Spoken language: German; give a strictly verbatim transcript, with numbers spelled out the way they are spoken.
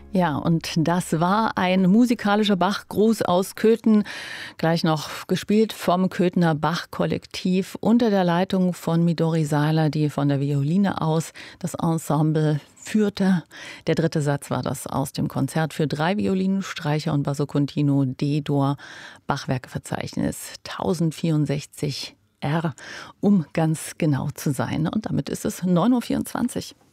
Ja, und das war ein musikalischer Bach-Gruß aus Köthen, gleich noch gespielt vom Köthener Bach-Kollektiv unter der Leitung von Midori Seiler, die von der Violine aus das Ensemble führte. Der dritte Satz war das aus dem Konzert für drei Violinen, Streicher und Basso Continuo D-Dur, Bachwerkeverzeichnis tausendvierundsechzig R, um ganz genau zu sein. Und damit ist es neun Uhr vierundzwanzig.